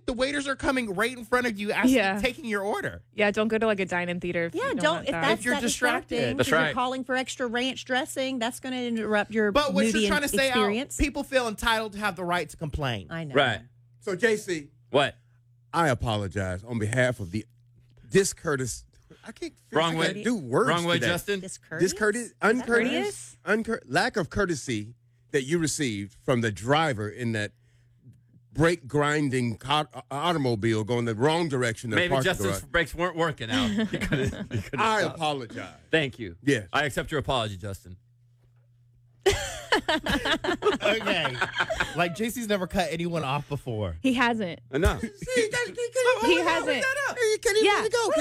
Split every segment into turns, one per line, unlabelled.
the waiters are coming right in front of you, taking your order.
Yeah, don't go to like a dine-in theater. If you don't.
If that's
if you're
that
distracted.
That's right. You're calling for extra ranch dressing. That's going to interrupt your
But what
movie
you're trying to say,
experience.
people feel entitled to have the right to complain.
I know.
Right.
So, JC.
What?
I apologize on behalf of the discourteous. I can't.
Wrong way.
I can't do words.
Wrong way,
today.
Justin.
Discourteous?
Uncourteous, lack of courtesy that you received from the driver in that brake grinding automobile going the wrong direction.
Maybe Justin's brakes weren't working out.
I apologize.
Thank you.
Yes.
I accept your apology, Justin.
Okay. Like, JC's never cut anyone off before.
He hasn't.
No.
He hasn't.
You can't even go.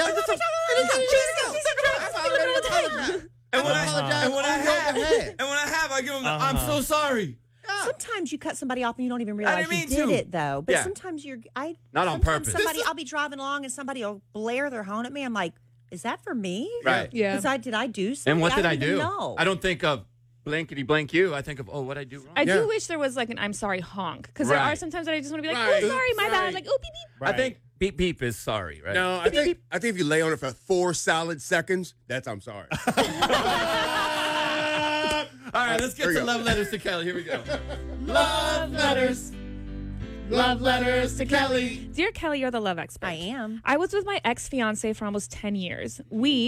And when I have, I give him the, I'm so sorry.
Sometimes you cut somebody off and you don't even realize
didn't
you
mean
did
to.
it, though. But
Yeah.
sometimes
Not on
sometimes
purpose.
I'll be driving along and somebody will blare their horn at me. I'm like, is that for me?
Right.
Yeah.
Because did I do something?
And what did I
don't even
do?
know.
I don't think of blankety blank you. I think of, what I do wrong?
I do wish there was like an I'm sorry honk. Because there are sometimes that I just want to be like,
Right.
oh, sorry, my bad.
Right.
Like, oh, beep, beep.
I think beep beep is sorry, right?
No, I think if you lay on it for 4 solid seconds, that's I'm sorry.
All right, let's get
Here we
to
go.
love letters to Kelly. Here we go.
Love letters. Love letters to Kelly.
Dear Kelly, you're the love expert.
I am.
I was with my ex-fiance for almost 10 years.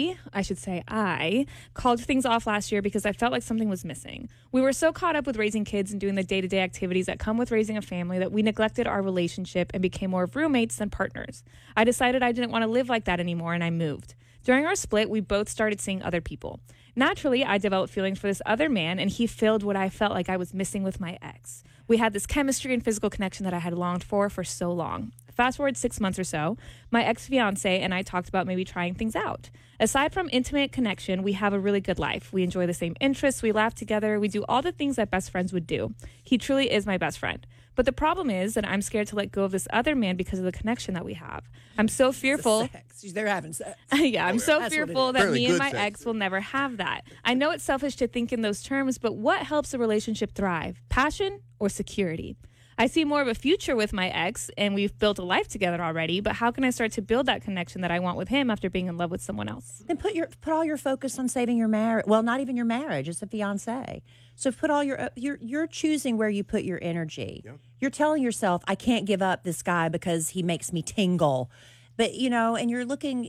I called things off last year because I felt like something was missing. We were so caught up with raising kids and doing the day-to-day activities that come with raising a family that we neglected our relationship and became more of roommates than partners. I decided I didn't want to live like that anymore, and I moved. During our split, we both started seeing other people. Naturally, I developed feelings for this other man, and he filled what I felt like I was missing with my ex. We had this chemistry and physical connection that I had longed for so long. Fast forward 6 months or so, my ex-fiance and I talked about maybe trying things out. Aside from intimate connection, we have a really good life. We enjoy the same interests, we laugh together, we do all the things that best friends would do. He truly is my best friend. But the problem is that I'm scared to let go of this other man because of the connection that we have. I'm so fearful.
They're having sex.
Yeah, I'm so
That's
fearful
what it
that
Fairly
me and
good
my
sex.
ex will never have that. I know it's selfish to think in those terms, but what helps a relationship thrive? Passion or security? I see more of a future with my ex, and we've built a life together already, but how can I start to build that connection that I want with him after being in love with someone else?
Then put all your focus on saving your marriage. Well, not even your marriage; it's a fiance. So put all you're choosing where you put your energy.
Yep.
You're telling yourself, "I can't give up this guy because he makes me tingle," but and you're looking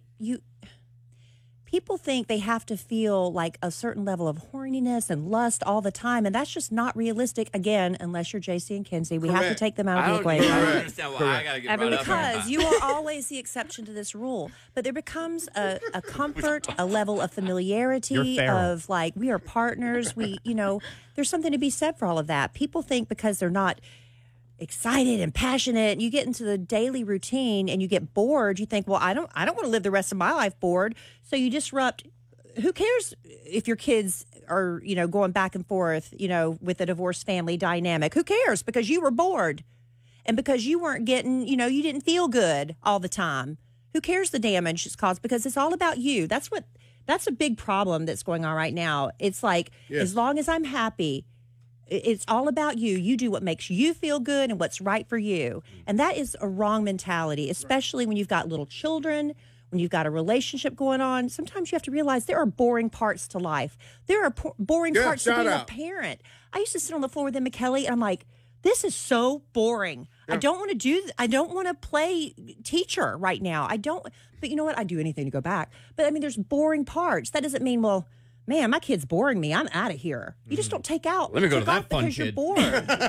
People think they have to feel like a certain level of horniness and lust all the time, and that's just not realistic. Again, unless you're JC and Kinsey, we have to
Correct.
take them out of
I
the
don't
equation.
understand why I got to get brought up.
Because you are always the exception to this rule. But there becomes a comfort, a level of familiarity
You're feral.
of like, we are partners. There's something to be said for all of that. People think because they're not excited and passionate, you get into the daily routine and you get bored, you think, well, I don't want to live the rest of my life bored. So you disrupt. Who cares if your kids are, going back and forth, with a divorced family dynamic? Who cares? Because you were bored. And because you weren't getting, you didn't feel good all the time. Who cares the damage it's caused? Because it's all about you. That's a big problem that's going on right now. It's like, as long as I'm happy, it's all about you. You do what makes you feel good and what's right for you. And that is a wrong mentality, especially when you've got little children, when you've got a relationship going on. Sometimes you have to realize there are boring parts to life. There are boring parts to being a parent. I used to sit on the floor with Emma Kelly, and I'm like, this is so boring. I don't want to play teacher right now. But you know what? I'd do anything to go back. But I mean, there's boring parts. That doesn't mean, well, man, my kid's boring me. I'm out of here. You just don't take out.
Let me go to that
off
fun
because
kid.
You're bored. But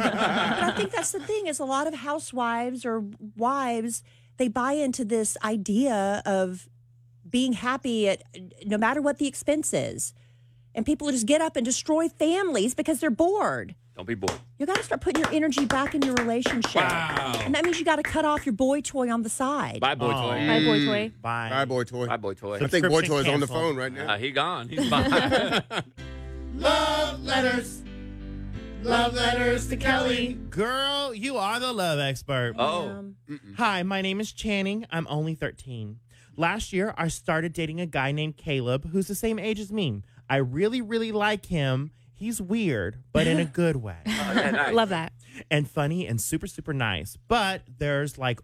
I think that's the thing is a lot of housewives or wives, they buy into this idea of being happy at no matter what the expense is. And people just get up and destroy families because they're bored.
Don't be bored.
You got to start putting your energy back in your relationship.
Wow.
And that means you got to cut off your boy toy on the side.
Bye, boy toy.
Bye, boy toy.
Bye.
Bye, boy toy.
Bye, boy toy.
I think boy
Subscription
toy is on the
canceled.
phone right now.
He gone. He's behind.
Love letters. Love letters to Kelly. Girl, you are the love expert.
Oh.
Hi, my name is Channing. I'm only 13. Last year, I started dating a guy named Caleb who's the same age as me. I really, really like him. He's weird, but in a good way.
Yeah, nice.
Love that.
And funny and super, super nice. But there's like